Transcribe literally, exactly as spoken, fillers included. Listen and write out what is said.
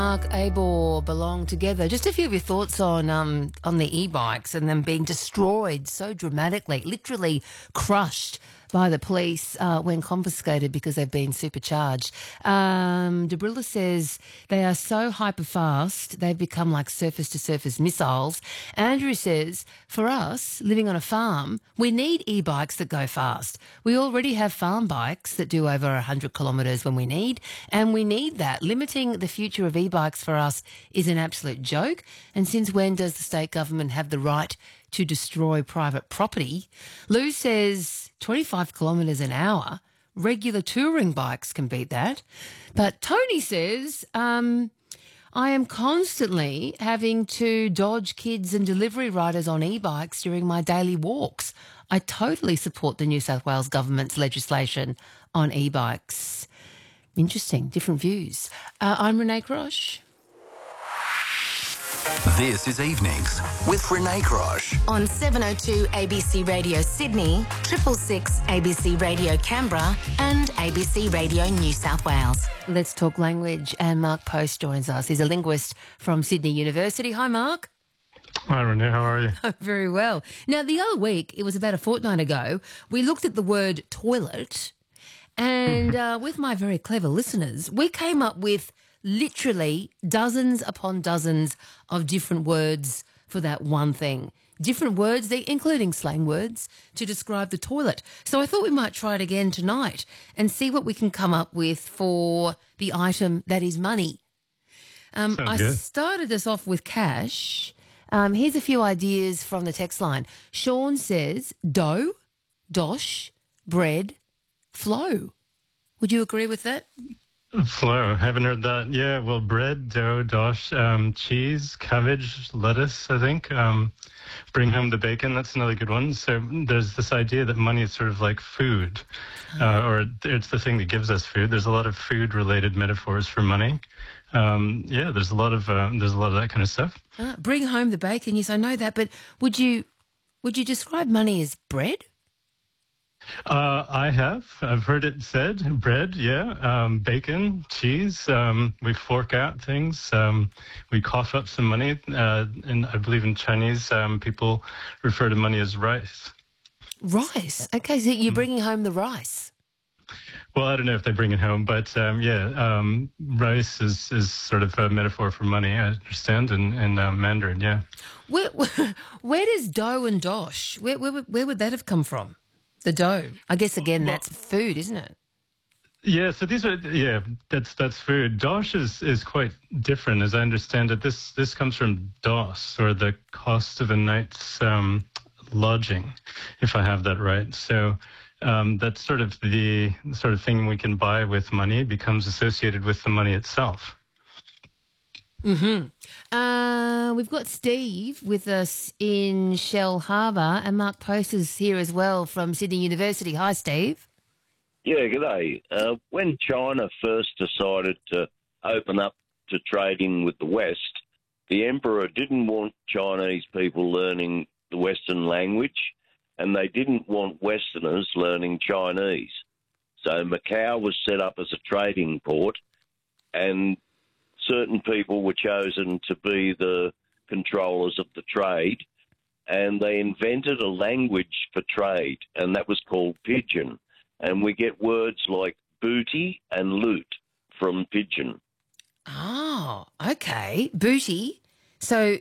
Mark Abor belong together. Just a few of your thoughts on um, on the e-bikes and them being destroyed so dramatically, literally crushed by the police uh, when confiscated because they've been supercharged. Um, Debrilla says they are so hyper fast, they've become like surface-to-surface missiles. Andrew says, for us, living on a farm, we need e-bikes that go fast. We already have farm bikes that do over one hundred kilometres when we need, and we need that. Limiting the future of e-bikes for us is an absolute joke. And since when does the state government have the right to destroy private property? Lou says twenty-five kilometres an hour. Regular touring bikes can beat that. But Tony says, um, I am constantly having to dodge kids and delivery riders on e-bikes during my daily walks. I totally support the New South Wales government's legislation on e-bikes. Interesting, different views. Uh, I'm Renee Crosh. This is Evenings with Renee Crosh. On seven oh two A B C Radio Sydney, triple six A B C Radio Canberra and A B C Radio New South Wales. Let's talk language, and Mark Post joins us. He's a linguist from Sydney University. Hi, Mark. Hi, Renee. How are you? Very well. Now, the other week, it was about a fortnight ago, we looked at the word toilet, and uh, with my very clever listeners, we came up with literally dozens upon dozens of different words for that one thing. Different words, they, including slang words, to describe the toilet. So I thought we might try it again tonight and see what we can come up with for the item that is money. Um, I good. started us off with cash. Um, here's a few ideas from the text line. Sean says dough, dosh, bread, flow. Would you agree with that? Flow. Haven't heard that. Yeah, well, bread, dough, dosh, um, cheese, cabbage, lettuce, I think. Um, bring home the bacon. That's another good one. So there's this idea that money is sort of like food, uh, or it's the thing that gives us food. There's a lot of food-related metaphors for money. Um, yeah, there's a lot of uh, there's a lot of that kind of stuff. Uh, bring home the bacon. Yes, I know that. But would you would you describe money as bread? Uh, I have. I've heard it said. Bread, yeah. Um, bacon, cheese. Um, we fork out things. Um, we cough up some money. Uh, and I believe in Chinese, um, people refer to money as rice. Rice. Okay, so you're bringing home the rice. Well, I don't know if they bring it home, but um, yeah, um, rice is, is sort of a metaphor for money, I understand, in, in uh, Mandarin, yeah. Where, where, where does dough and dosh, where, where, where would that have come from? The dough. I guess, again, that's food, isn't it? Yeah, so these are, yeah, that's that's food. Dosh is, is quite different, as I understand it. This this comes from dos, or the cost of a night's um, lodging, if I have that right. So um, that's sort of the sort of thing we can buy with money becomes associated with the money itself. Mm-hmm. Uh, we've got Steve with us in Shell Harbour, and Mark Post is here as well from Sydney University. Hi, Steve. Yeah, g'day. Uh, when China first decided to open up to trading with the West, the emperor didn't want Chinese people learning the Western language, and they didn't want Westerners learning Chinese. So Macau was set up as a trading port, and certain people were chosen to be the controllers of the trade, and they invented a language for trade, and that was called Pidgin. And we get words like booty and loot from Pidgin. Oh, okay. Booty. So